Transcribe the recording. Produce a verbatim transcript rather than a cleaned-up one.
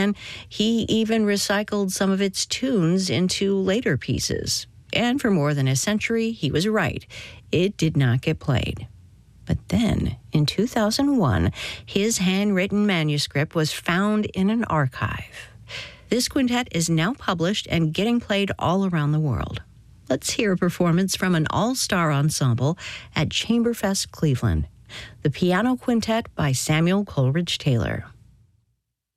and he even recycled some of its tunes into later pieces. And for more than a century, he was right. It did not get played. But then, in two thousand one, his handwritten manuscript was found in an archive. This quintet is now published and getting played all around the world. Let's hear a performance from an all-star ensemble at Chamberfest Cleveland, the Piano Quintet by Samuel Coleridge Taylor.